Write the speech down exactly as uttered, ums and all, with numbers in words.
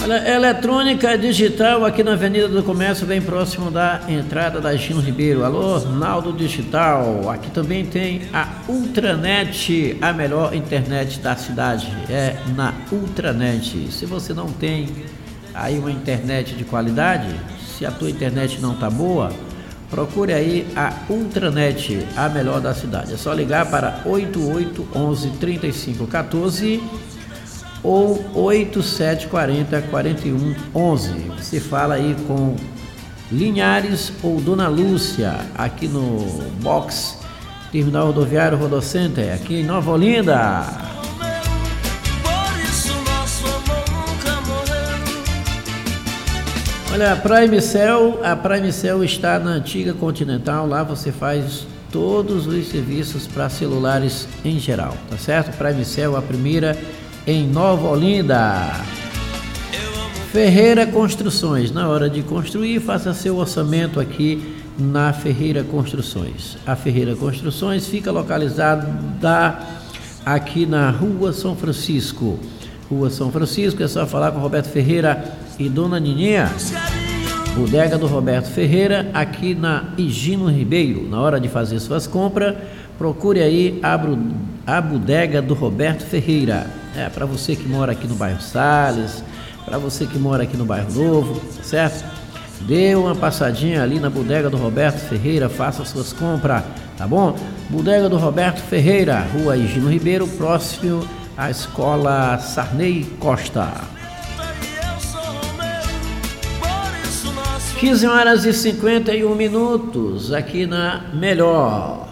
Olha, eletrônica digital aqui na Avenida do Comércio, bem próximo da entrada da Gino Ribeiro. Alô, Naldo Digital. Aqui também tem a Ultranet, a melhor internet da cidade. É na Ultranet. Se você não tem aí uma internet de qualidade, se a tua internet não tá boa, procure aí a Ultranet, a melhor da cidade. É só ligar para oito oito um um, três cinco um quatro ou oito sete quatro zero, quatro um um um. Você fala aí com Linhares ou Dona Lúcia, aqui no Box Terminal Rodoviário Rodocenter, aqui em Nova Olinda. Olha, a Prime Cell, a Prime Cell está na antiga Continental. Lá você faz todos os serviços para celulares em geral, tá certo? Prime Cell, a primeira em Nova Olinda. Ferreira Construções, na hora de construir, faça seu orçamento aqui na Ferreira Construções. A Ferreira Construções fica localizada aqui na Rua São Francisco. Rua São Francisco, é só falar com Roberto Ferreira e Dona Nininha. Bodega do Roberto Ferreira, aqui na Higino Ribeiro. Na hora de fazer suas compras, procure aí a, a Bodega do Roberto Ferreira. É, para você que mora aqui no bairro Salles, para você que mora aqui no bairro Novo, certo? Dê uma passadinha ali na Bodega do Roberto Ferreira, faça suas compras, tá bom? Bodega do Roberto Ferreira, Rua Higino Ribeiro, próximo à Escola Sarney Costa. quinze horas e cinquenta e um minutos, aqui na Melhor.